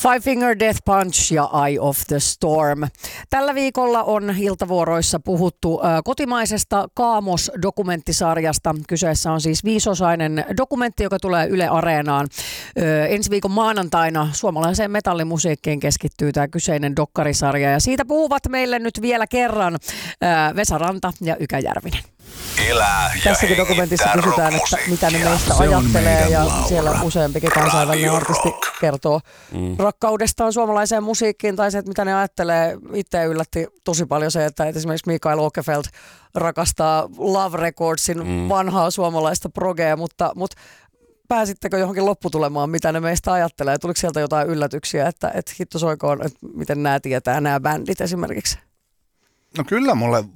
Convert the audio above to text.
Five Finger Death Punch ja Eye of the Storm. Tällä viikolla on iltavuoroissa puhuttu kotimaisesta Kaamos-dokumenttisarjasta. Kyseessä on siis 5-osainen dokumentti, joka tulee Yle Areenaan. Ensi viikon maanantaina suomalaiseen metallimusiikkiin keskittyy tämä kyseinen dokkarisarja. Ja siitä puhuvat meille nyt vielä kerran Vesa Ranta ja Ykä Järvinen. Tässäkin dokumentissa kysytään, että mitä ne meistä ajattelee, ja siellä useampikin kansainvälinen artisti kertoo rakkaudestaan suomalaiseen musiikkiin, tai se, että mitä ne ajattelee. Itse yllätti tosi paljon se, että esimerkiksi Mikael Åkerfeldt rakastaa Love Recordsin vanhaa suomalaista progea, mutta pääsittekö johonkin lopputulemaan, mitä ne meistä ajattelee? Tuliko sieltä jotain yllätyksiä, että hitto soikoon, että miten nämä tietää, nämä bändit esimerkiksi? No kyllä mulle